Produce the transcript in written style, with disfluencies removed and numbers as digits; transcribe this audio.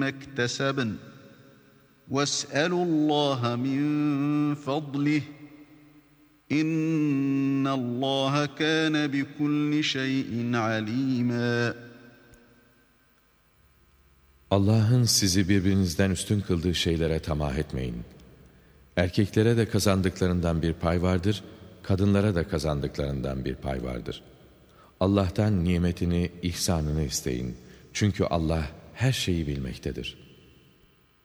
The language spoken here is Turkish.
اكتسبن واسألوا الله من فضله إن الله كان بكل شيء عليما. Allah'ın sizi birbirinizden üstün kıldığı şeylere tamah etmeyin. Erkeklere de kazandıklarından bir pay vardır, kadınlara da kazandıklarından bir pay vardır. Allah'tan nimetini, ihsanını isteyin. Çünkü Allah her şeyi bilmektedir.